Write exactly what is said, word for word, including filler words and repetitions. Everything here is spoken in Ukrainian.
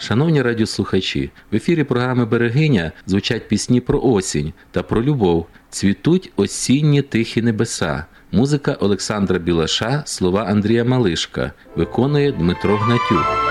Шановні радіослухачі, в ефірі програми «Берегиня» звучать пісні про осінь та про любов. Цвітуть осінні тихі небеса. Музика Олександра Білаша, слова Андрія Малишка. Виконує Дмитро Гнатюк.